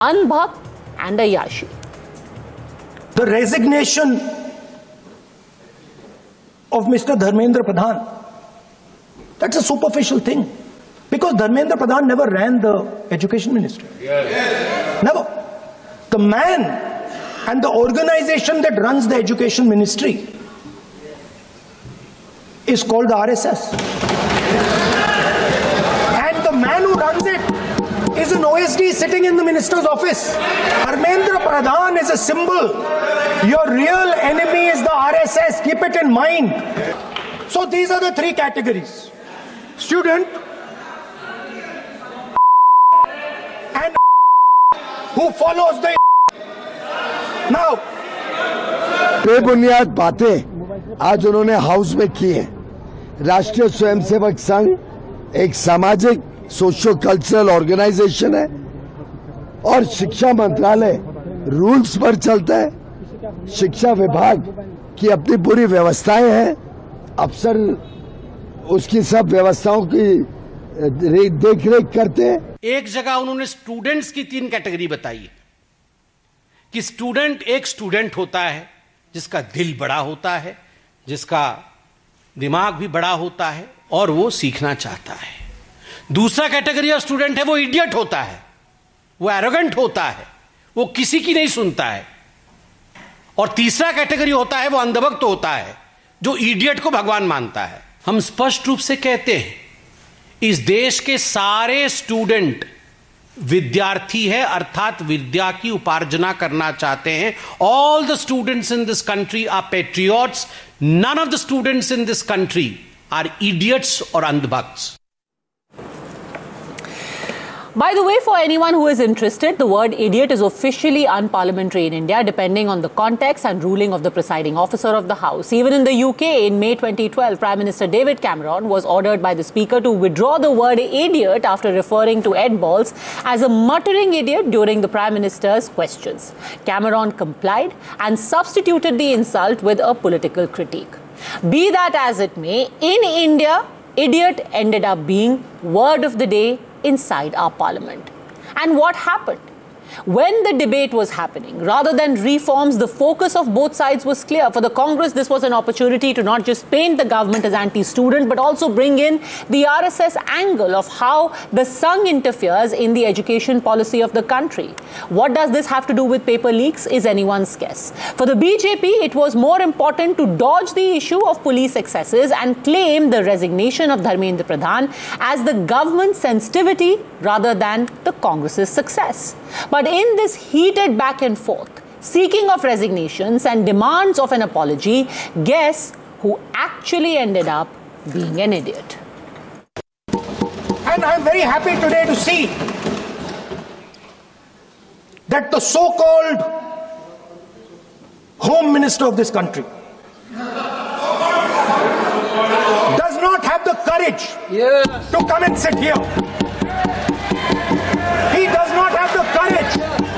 Anbhakt and Ayashi. The resignation of Mr. Dharmendra Pradhan, that's a superficial thing. Because Dharmendra Pradhan never ran the education ministry. Yes. Never. The man and the organization that runs the education ministry is called the RSS. And the man who runs it is an OSD sitting in the minister's office. Dharmendra Pradhan is a symbol. Your real enemy is the RSS. Keep it in mind. So these are the three categories. Student and who follows the now. बेबुनियाद बातें आज उन्होंने house में की हैं। राष्ट्रीय स्वयंसेवक संघ एक सामाजिक सोशो कल्चरल ऑर्गेनाइजेशन है और शिक्षा मंत्रालय रूल्स पर चलता है। शिक्षा विभाग की अपनी पूरी व्यवस्थाएं हैं, अफसर उसकी सब व्यवस्थाओं की देख रेख करते हैं। एक जगह उन्होंने स्टूडेंट्स की 3 कैटेगरी बताई है कि स्टूडेंट एक स्टूडेंट होता है जिसका दिल बड़ा होता है, जिसका दिमाग भी बड़ा होता है और वो सीखना चाहता है। दूसरा कैटेगरी ऑफ स्टूडेंट है वो इडियट होता है, वो एरोगेंट होता है, वो किसी की नहीं सुनता है। और तीसरा कैटेगरी होता है वो अंधभक्त होता है जो इडियट को भगवान मानता है। हम स्पष्ट रूप से कहते हैं इस देश के सारे स्टूडेंट विद्यार्थी है, अर्थात विद्या की उपार्जना करना चाहते हैं। All the students in this country are patriots. None of the students in this country are idiots और अंधभक्ts। By the way, for anyone who is interested, the word idiot is officially unparliamentary in India, depending on the context and ruling of the presiding officer of the House. Even in the UK, in May 2012, Prime Minister David Cameron was ordered by the Speaker to withdraw the word idiot after referring to Ed Balls as a muttering idiot during the Prime Minister's questions. Cameron complied and substituted the insult with a political critique. Be that as it may, in India, idiot ended up being word of the day inside our parliament. And what happened? When the debate was happening, rather than reforms, the focus of both sides was clear. For the Congress, this was an opportunity to not just paint the government as anti-student, but also bring in the RSS angle of how the Sangh interferes in the education policy of the country. What does this have to do with paper leaks is anyone's guess. For the BJP, it was more important to dodge the issue of police excesses and claim the resignation of Dharmendra Pradhan as the government's sensitivity rather than the Congress's success. But in this heated back and forth, seeking of resignations and demands of an apology, guess who actually ended up being an idiot? And I'm very happy today to see that the so-called Home Minister of this country does not have the courage to come and sit here. He does not have the courage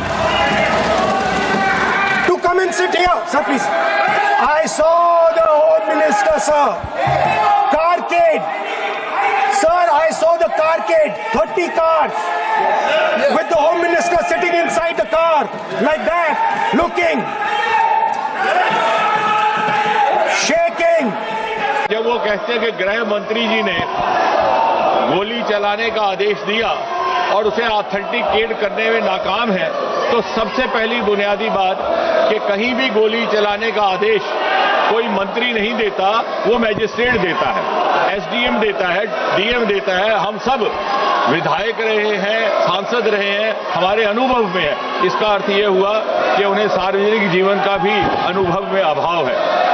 to come and sit here. Sir, please. I saw the Home Minister, sir. Carcade. Sir, I saw the carcade. 30 cars. With the Home Minister sitting inside the car. Like that. Looking. Shaking. जब वो कहते हैं कि गृह मंत्री जी ने गोली चलाने का आदेश दिया और उसे ऑथेंटिकेट करने में नाकाम है, तो सबसे पहली बुनियादी बात कि कहीं भी गोली चलाने का आदेश कोई मंत्री नहीं देता, वो मैजिस्ट्रेट देता है, एसडीएम देता है, डीएम देता है। हम सब विधायक रहे हैं, सांसद रहे हैं, हमारे अनुभव में है। इसका अर्थ ये हुआ कि उन्हें सार्वजनिक जीवन का भी अनुभव में अभाव है।